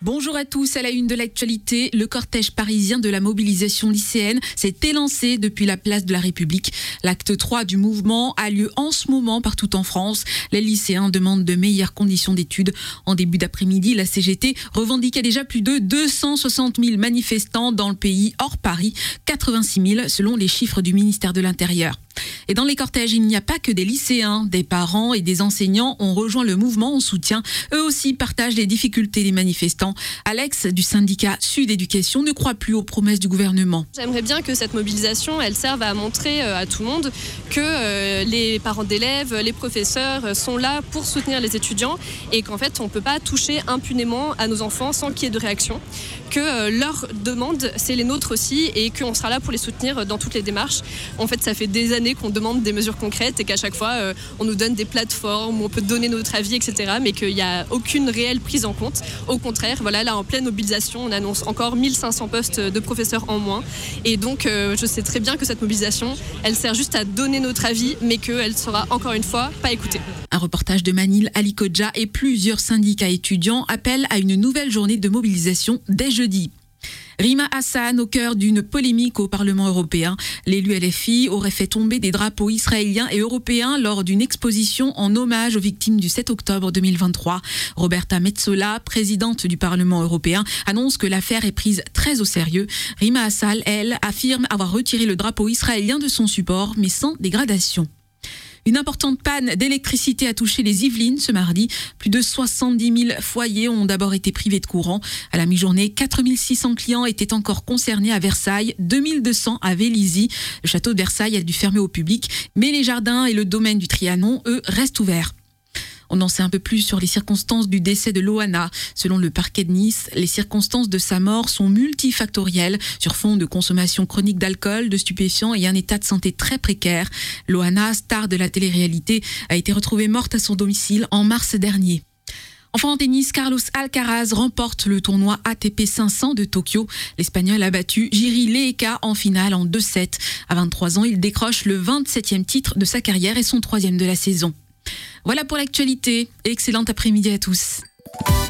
Bonjour à tous, à la une de l'actualité, le cortège parisien de la mobilisation lycéenne s'est élancé depuis la place de la République. L'acte 3 du mouvement a lieu en ce moment partout en France. Les lycéens demandent de meilleures conditions d'études. En début d'après-midi, la CGT revendiquait déjà plus de 260 000 manifestants dans le pays, hors Paris, 86 000 selon les chiffres du ministère de l'Intérieur. Et dans les cortèges, il n'y a pas que des lycéens. Des parents et des enseignants ont rejoint le mouvement en soutien. Eux aussi partagent les difficultés des manifestants. Alex, du syndicat Sud Éducation, ne croit plus aux promesses du gouvernement. J'aimerais bien que cette mobilisation, elle serve à montrer à tout le monde que les parents d'élèves, les professeurs sont là pour soutenir les étudiants et qu'en fait, on ne peut pas toucher impunément à nos enfants sans qu'il y ait de réaction. Que leurs demandes, c'est les nôtres aussi et qu'on sera là pour les soutenir dans toutes les démarches. En fait, ça fait des années qu'on demande des mesures concrètes et qu'à chaque fois, on nous donne des plateformes où on peut donner notre avis, etc. Mais qu'il n'y a aucune réelle prise en compte. Au contraire, voilà, là, en pleine mobilisation, on annonce encore 1500 postes de professeurs en moins. Et donc, je sais très bien que cette mobilisation, elle sert juste à donner notre avis, mais qu'elle sera, encore une fois, pas écoutée. Un reportage de Manil Ali Kodja et plusieurs syndicats étudiants appellent à une nouvelle journée de mobilisation dès jeudi. Rima Hassan, au cœur d'une polémique au Parlement européen. L'élu LFI aurait fait tomber des drapeaux israéliens et européens lors d'une exposition en hommage aux victimes du 7 octobre 2023. Roberta Metsola, présidente du Parlement européen, annonce que l'affaire est prise très au sérieux. Rima Hassan, elle, affirme avoir retiré le drapeau israélien de son support, mais sans dégradation. Une importante panne d'électricité a touché les Yvelines ce mardi. Plus de 70 000 foyers ont d'abord été privés de courant. À la mi-journée, 4 600 clients étaient encore concernés à Versailles, 2 200 à Vélizy. Le château de Versailles a dû fermer au public, mais les jardins et le domaine du Trianon, eux, restent ouverts. On en sait un peu plus sur les circonstances du décès de Loana. Selon le parquet de Nice, les circonstances de sa mort sont multifactorielles sur fond de consommation chronique d'alcool, de stupéfiants et un état de santé très précaire. Loana, star de la télé-réalité, a été retrouvée morte à son domicile en mars dernier. Enfin en tennis, Carlos Alcaraz remporte le tournoi ATP 500 de Tokyo. L'Espagnol a battu Jiri Leeka en finale en 2-7. À 23 ans, il décroche le 27e titre de sa carrière et son 3e de la saison. Voilà pour l'actualité. Excellent après-midi à tous.